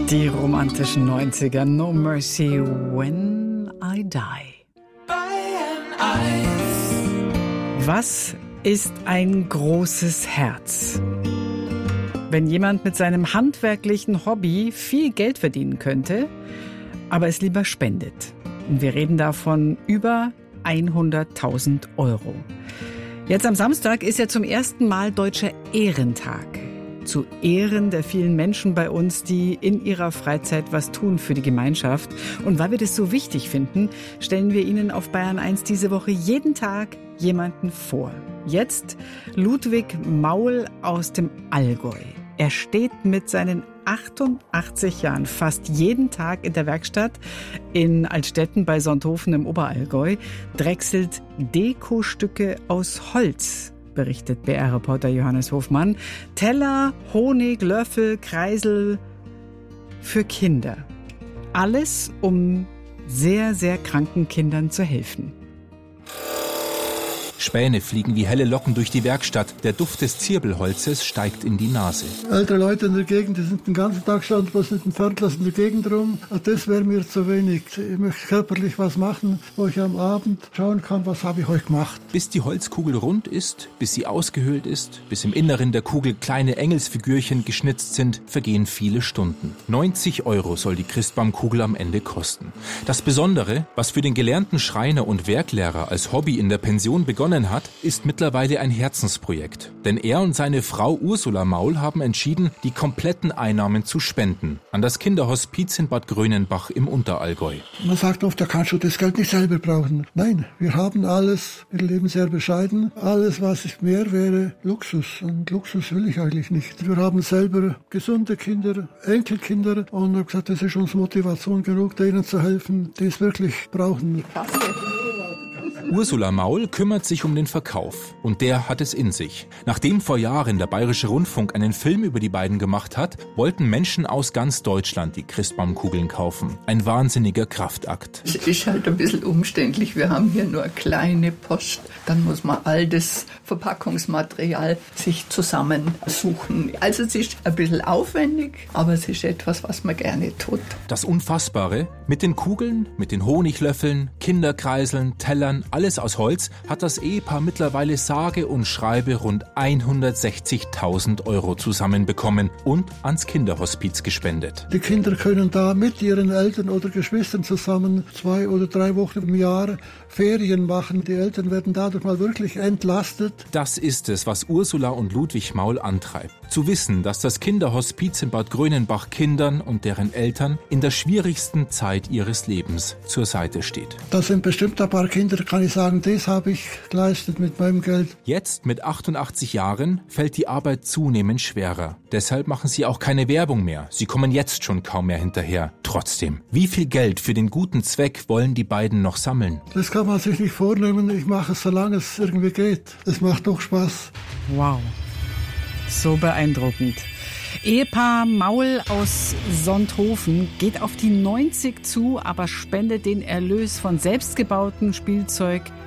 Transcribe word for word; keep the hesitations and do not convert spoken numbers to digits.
Die romantischen neunziger, No Mercy When I Die. Was ist ein großes Herz? Wenn jemand mit seinem handwerklichen Hobby viel Geld verdienen könnte, aber es lieber spendet. Und wir reden davon über hunderttausend Euro. Jetzt am Samstag ist ja zum ersten Mal Deutscher Ehrentag. Zu Ehren der vielen Menschen bei uns, die in ihrer Freizeit was tun für die Gemeinschaft. Und weil wir das so wichtig finden, stellen wir Ihnen auf Bayern eins diese Woche jeden Tag jemanden vor. Jetzt Ludwig Maul aus dem Allgäu. Er steht mit seinen achtundachtzig Jahren fast jeden Tag in der Werkstatt in Altstetten bei Sonthofen im Oberallgäu, drechselt Dekostücke aus Holz, berichtet B R-Reporter Johannes Hofmann. Teller, Honig, Löffel, Kreisel für Kinder. Alles, um sehr, sehr kranken Kindern zu helfen. Späne fliegen wie helle Locken durch die Werkstatt. Der Duft des Zirbelholzes steigt in die Nase. Ältere Leute in der Gegend, die sind den ganzen Tag schon bloß mit dem Fernglas in der Gegend rum. Das wäre mir zu wenig. Ich möchte körperlich was machen, wo ich am Abend schauen kann, was habe ich heute gemacht. Bis die Holzkugel rund ist, bis sie ausgehöhlt ist, bis im Inneren der Kugel kleine Engelsfigürchen geschnitzt sind, vergehen viele Stunden. neunzig Euro soll die Christbaumkugel am Ende kosten. Das Besondere, was für den gelernten Schreiner und Werklehrer als Hobby in der Pension begonnen hat, ist mittlerweile ein Herzensprojekt. Denn er und seine Frau Ursula Maul haben entschieden, die kompletten Einnahmen zu spenden an das Kinderhospiz in Bad Grönenbach im Unterallgäu. Man sagt oft, da kannst du das Geld nicht selber brauchen. Nein, wir haben alles, wir leben sehr bescheiden. Alles, was mehr wäre, Luxus. Und Luxus will ich eigentlich nicht. Wir haben selber gesunde Kinder, Enkelkinder und ich habe gesagt, das ist uns Motivation genug, denen zu helfen, die es wirklich brauchen. Ursula Maul kümmert sich um den Verkauf und der hat es in sich. Nachdem vor Jahren der Bayerische Rundfunk einen Film über die beiden gemacht hat, wollten Menschen aus ganz Deutschland die Christbaumkugeln kaufen. Ein wahnsinniger Kraftakt. Es ist halt ein bisschen umständlich. Wir haben hier nur eine kleine Post. Dann muss man all das Verpackungsmaterial sich zusammensuchen. Also es ist ein bisschen aufwendig, aber es ist etwas, was man gerne tut. Das Unfassbare, mit den Kugeln, mit den Honiglöffeln, Kinderkreiseln, Tellern, alles aus Holz, hat das Ehepaar mittlerweile sage und schreibe rund hundertsechzigtausend Euro zusammenbekommen und ans Kinderhospiz gespendet. Die Kinder können da mit ihren Eltern oder Geschwistern zusammen zwei oder drei Wochen im Jahr Ferien machen. Die Eltern werden dadurch mal wirklich entlastet. Das ist es, was Ursula und Ludwig Maul antreibt. Zu wissen, dass das Kinderhospiz in Bad Grönenbach Kindern und deren Eltern in der schwierigsten Zeit ihres Lebens zur Seite steht. Das sind bestimmt ein paar Kinder, kann ich sagen, das habe ich geleistet mit meinem Geld. Jetzt, mit achtundachtzig Jahren, fällt die Arbeit zunehmend schwerer. Deshalb machen sie auch keine Werbung mehr. Sie kommen jetzt schon kaum mehr hinterher. Trotzdem, wie viel Geld für den guten Zweck wollen die beiden noch sammeln? Das kann man sich nicht vornehmen. Ich mache es, solange es irgendwie geht. Es macht doch Spaß. Wow, so beeindruckend. Ehepaar Maul aus Sonthofen geht auf die neunzig zu, aber spendet den Erlös von selbstgebautem Spielzeug